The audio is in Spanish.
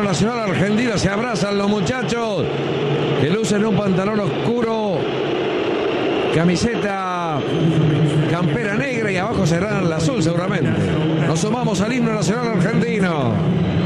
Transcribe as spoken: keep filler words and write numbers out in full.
nacional argentino. Se abrazan los muchachos que lucen un pantalón oscuro, camiseta, campera negra y abajo será el azul seguramente. Nos sumamos al himno nacional argentino.